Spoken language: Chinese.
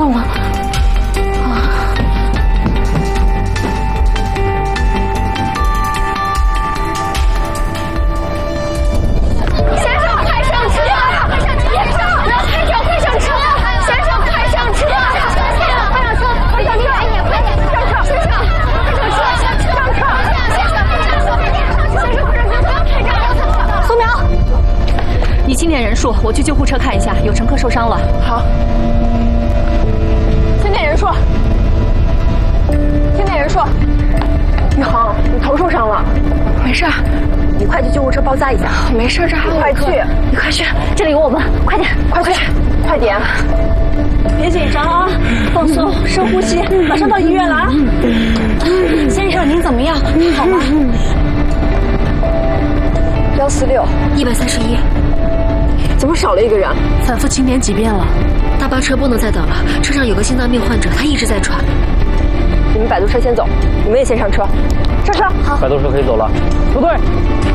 上了。 清点人数，我去救护车看一下，有乘客受伤了。 好，清点人数，清点人数。宇航，你头受伤了，没事，你快去救护车包扎一下。没事，这还有快去，你快去，这里有我们，快点，快去，快点，别紧张啊，放松，深呼吸，马上到医院了啊。先生，您怎么样？好吗？146、131。怎么少了一个人？ 反复清点几遍了。 大巴车不能再等了，车上有个心脏病患者，他一直在喘。 你们摆渡车先走，你们也先上车。上车。好。 摆渡车可以走了。不对，